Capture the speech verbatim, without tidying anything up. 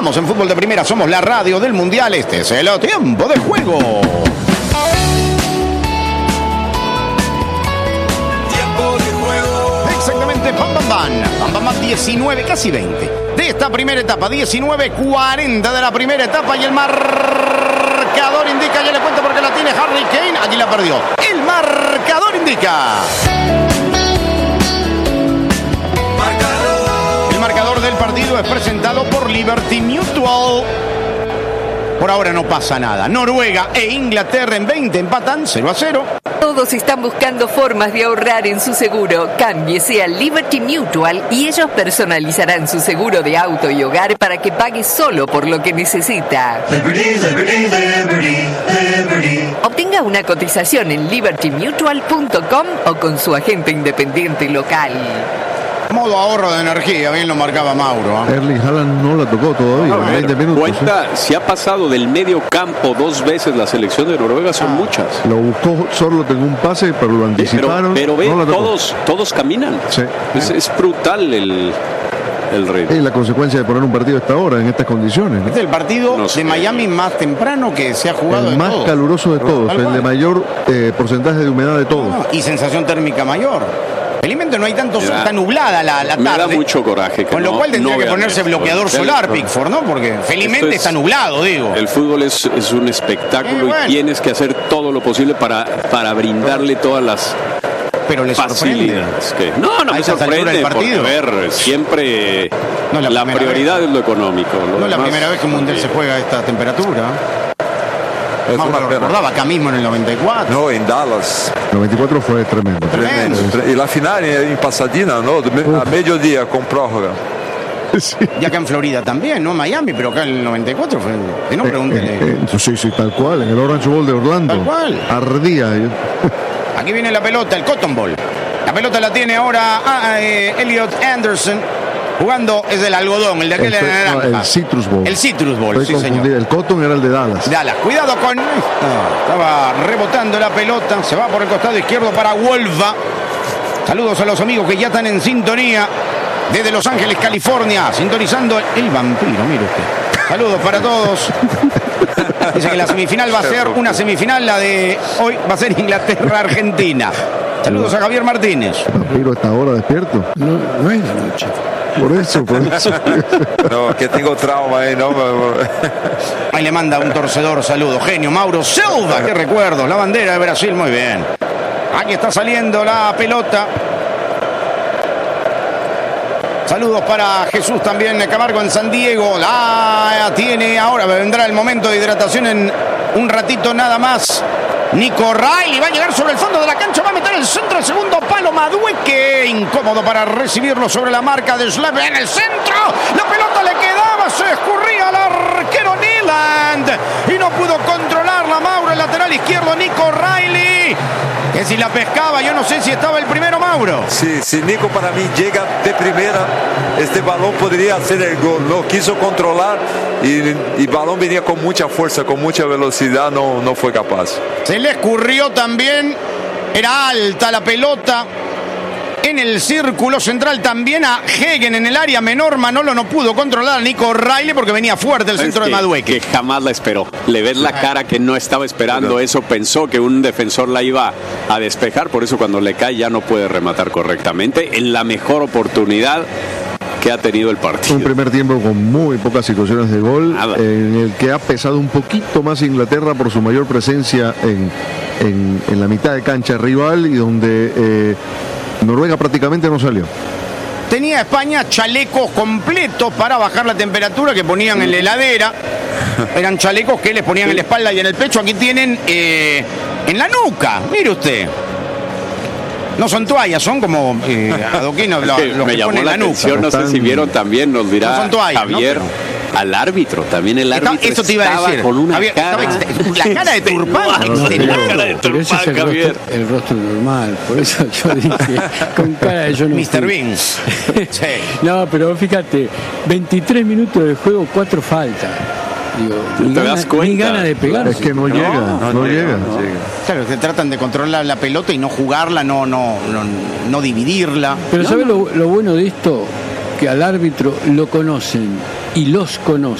Estamos en Fútbol de Primera, somos la radio del Mundial. Este es el tiempo de juego. Tiempo de juego. Exactamente, pam, pam, pam. Pam, pam, pam, diecinueve, casi veinte. De esta primera etapa, diecinueve cuarenta de la primera etapa. Y el marcador indica, ya le cuento porque la tiene Harry Kane. Allí la perdió. El marcador indica. El marcador del partido es presentado por Liberty Mutual. Por ahora no pasa nada. Noruega e Inglaterra en veinte empatan cero a cero. Todos están buscando formas de ahorrar en su seguro. Cámbiese a Liberty Mutual y ellos personalizarán su seguro de auto y hogar para que pague solo por lo que necesita. Liberty, liberty, liberty, liberty. Obtenga una cotización en liberty mutual punto com o con su agente independiente local. Modo ahorro de energía, bien lo marcaba Mauro. ¿eh? Erling Haaland no la tocó todavía, No, veinte minutos. Cuenta, ¿eh? Si ha pasado del medio campo dos veces la selección de Noruega, son Ah. muchas. Lo buscó solo en un pase, pero lo anticiparon. Pero, pero ve, no la tocó. todos, todos caminan. Sí. Es, es brutal el, el ritmo. Es la consecuencia de poner un partido a esta hora, en estas condiciones, ¿no? Este es el partido No sé. de Miami más temprano que se ha jugado El de más todos. caluroso de todos, Tal el cual. de mayor eh, porcentaje de humedad de todos. No, y sensación térmica mayor. Felizmente no hay tanto sol, Me da- está nublada la, la Me da tarde. mucho coraje. Que Con lo no- cual tendría no que vean ponerse esto. bloqueador Ya- solar, Pickford, ¿no? Porque felizmente Esto es- está nublado, digo. El fútbol es, es un espectáculo Eh, bueno. y tienes que hacer todo lo posible para, para brindarle todas las Pero le sorprende. facilidades. Que, no, no A me estas alturas sorprende, del porque partido. a ver, siempre No es la la, primera prioridad vez. es lo económico. lo No es la demás primera vez que un mundial se también. juega a esta temperatura. Es Mauro una lo pena. recordaba acá mismo en el noventa y cuatro. No, en Dallas. noventa y cuatro fue tremendo. Tremendo. Y la final en Pasadena, ¿no? A mediodía con prórroga. Y acá en Florida también, no Miami, pero acá en el noventa y cuatro fue. Si no, Eh, pregúntele. eh, eh, sí, sí, tal cual, en el Orange Bowl de Orlando. Tal cual. Ardía. eh. Aquí viene la pelota, el Cotton Ball. La pelota la tiene ahora ah, eh, Elliot Anderson. Jugando es del algodón, el de aquel Este- de no, naranja. el Citrus Bowl. El Citrus Bowl, Estoy sí, confundido. señor. El Cotton era el de Dallas. Dallas, cuidado con. Ah, estaba rebotando la pelota. Se va por el costado izquierdo para Wolva. Saludos a los amigos que ya están en sintonía desde Los Ángeles, California. Sintonizando el vampiro, mire usted. Saludos para todos. Dice que la semifinal va a ser una semifinal, la de hoy va a ser Inglaterra-Argentina. Saludos a Javier Martínez. Vampiro está ahora despierto. No, no es de noche. Por eso, por eso. No, que tengo trauma ahí, ¿no? Ahí le manda un torcedor saludo. Genio, Mauro Silva, qué recuerdos. La bandera de Brasil, muy bien. Aquí está saliendo la pelota. Saludos para Jesús también, Camargo en San Diego. La tiene ahora, vendrá el momento de hidratación en un ratito nada más. Nico Riley va a llegar sobre el fondo de la cancha, va a meter el centro, el segundo palo, Madueque, incómodo para recibirlo sobre la marca de Sleve en el centro. La pelota le quedaba, se escurría al arquero Nyland y no pudo controlarla Mauro, el lateral izquierdo Nico Riley. Que si la pescaba, yo no sé si estaba el primero Mauro. Sí, si Nico para mí llega de primera, este balón podría hacer el gol. No quiso controlar y el balón venía con mucha fuerza, con mucha velocidad, no, no fue capaz. Se le escurrió también, era alta la pelota. En el círculo central también a Hegen en el área menor. Manolo no pudo controlar a Nico Riley porque venía fuerte el centro Es de que- Madueque. Que jamás la esperó. Le ves la cara que no estaba esperando eso. Pensó que un defensor la iba a despejar. Por eso cuando le cae ya no puede rematar correctamente. En la mejor oportunidad que ha tenido el partido. Un primer tiempo con muy pocas situaciones de gol, Nada. en el que ha pesado un poquito más Inglaterra por su mayor presencia en, en, en la mitad de cancha rival y donde eh, Noruega prácticamente no salió. Tenía España chalecos completos para bajar la temperatura que ponían en la heladera. Eran chalecos que les ponían en la espalda y en el pecho. Aquí tienen eh, en la nuca. Mire usted. No son toallas, son como eh, adoquinos, lo, Que lo me que llamó ponen en la la nuca. atención, no sé si vieron también, nos dirá No son toallas, ¿no? Javier, Pero- al árbitro, también el Esta- árbitro Eso te iba a estaba decir. con una Javier, cara... estaba ex- la cara de Turpán. Extenuada, la cara de Pero ese es Turpán, el Javier. rostro, el rostro normal. Por eso yo dije, con cara de yo no mister fui. Bean. Sí. No, pero fíjate, veintitrés minutos de juego, cuatro faltas. Digo, ni ¿Te gana, das cuenta? ni gana de pegar. Es que no, llega, no, no llega. llega, no llega. Claro, que tratan de controlar la pelota y no jugarla, no, no, no, no dividirla. Pero No, ¿sabes no. lo, lo bueno de esto? Que al árbitro lo conocen y los conocen.